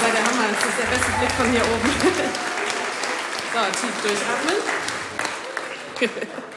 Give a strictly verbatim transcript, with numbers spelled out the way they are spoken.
seid der Hammer. Das ist der beste Blick von hier oben. So, tief durchatmen.